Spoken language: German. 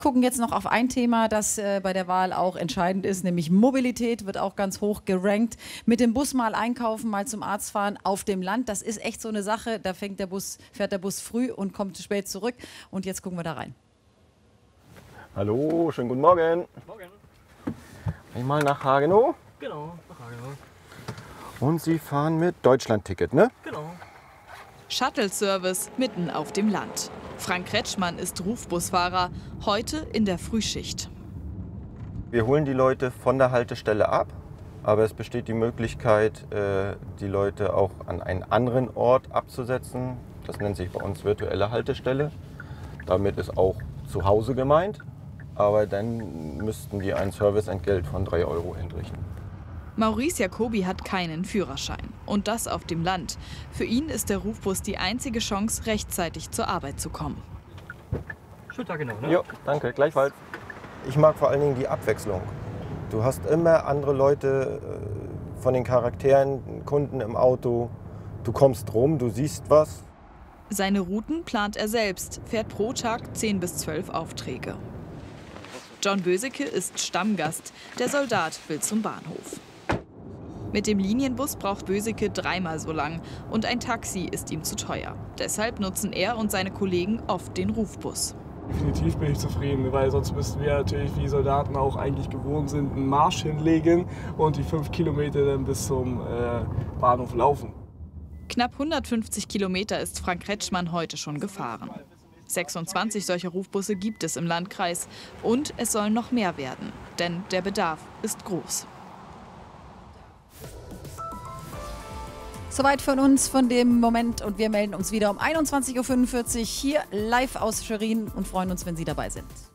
Gucken jetzt noch auf ein Thema, das bei der Wahl auch entscheidend ist, nämlich Mobilität wird auch ganz hoch gerankt. Mit dem Bus mal einkaufen, mal zum Arzt fahren auf dem Land, das ist echt so eine Sache. Da fährt der Bus früh und kommt spät zurück. Und jetzt gucken wir da rein. Hallo, schönen guten Morgen. Morgen. Einmal nach Hagenow. Genau, nach Hagenow. Und Sie fahren mit Deutschland-Ticket, ne? Genau. Shuttle-Service mitten auf dem Land. Frank Kretschmann ist Rufbusfahrer, heute in der Frühschicht. Wir holen die Leute von der Haltestelle ab, aber es besteht die Möglichkeit, die Leute auch an einen anderen Ort abzusetzen. Das nennt sich bei uns virtuelle Haltestelle. Damit ist auch zu Hause gemeint, aber dann müssten die ein Serviceentgelt von 3 € entrichten. Maurice Jacobi hat keinen Führerschein. Und das auf dem Land. Für ihn ist der Rufbus die einzige Chance, rechtzeitig zur Arbeit zu kommen. Schönen Tag genau, ne? Jo, danke, gleichfalls. Ich mag vor allen Dingen die Abwechslung. Du hast immer andere Leute von den Charakteren, Kunden im Auto. Du kommst rum, du siehst was. Seine Routen plant er selbst, fährt pro Tag 10 bis 12 Aufträge. John Böseke ist Stammgast. Der Soldat will zum Bahnhof. Mit dem Linienbus braucht Böseke 3-mal so lang und ein Taxi ist ihm zu teuer. Deshalb nutzen er und seine Kollegen oft den Rufbus. Definitiv bin ich zufrieden, weil sonst müssten wir natürlich wie Soldaten auch eigentlich gewohnt sind, einen Marsch hinlegen und die 5 Kilometer dann bis zum Bahnhof laufen. Knapp 150 Kilometer ist Frank Kretschmann heute schon gefahren. 26 solcher Rufbusse gibt es im Landkreis und es sollen noch mehr werden, denn der Bedarf ist groß. Soweit von uns von dem Moment und wir melden uns wieder um 21:45 Uhr hier live aus Schwerin und freuen uns, wenn Sie dabei sind.